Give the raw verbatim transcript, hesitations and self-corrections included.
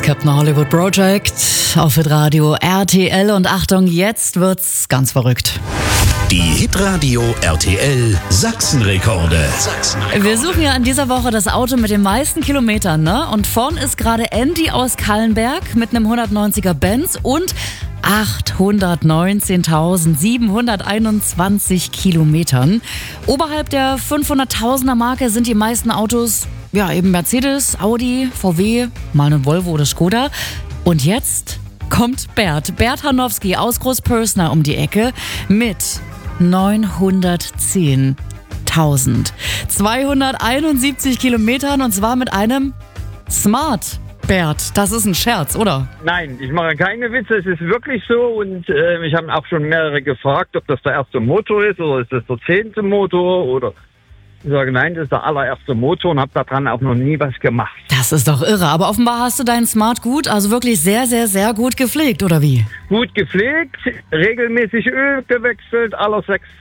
Captain Hollywood Project auf Hitradio R T L und Achtung, jetzt wird's ganz verrückt. Die Hitradio R T L Sachsenrekorde. Sachsenrekorde. Wir suchen ja in dieser Woche das Auto mit den meisten Kilometern, ne? Und vorn ist gerade Andy aus Kallenberg mit einem hundertneunziger Benz und achthundertneunzehntausendsiebenhunderteinundzwanzig Kilometern. Oberhalb der fünfhunderttausender Marke sind die meisten Autos, ja eben Mercedes, Audi, V W, mal ein Volvo oder Skoda. Und jetzt kommt Bert, Bert Hanowski aus Großpörsner um die Ecke mit neunhundertzehntausendzweihunderteinundsiebzig Kilometern und zwar mit einem Smart. Bert, das ist ein Scherz, oder? Nein, ich mache keine Witze, es ist wirklich so und äh, mich haben auch schon mehrere gefragt, ob das der erste Motor ist oder ist das der zehnte Motor oder ich sage, nein, das ist der allererste Motor und habe daran auch noch nie was gemacht. Das ist doch irre, aber offenbar hast du deinen Smart gut, also wirklich sehr, sehr, sehr gut gepflegt, oder wie? Gut gepflegt, regelmäßig Öl gewechselt, alle sechs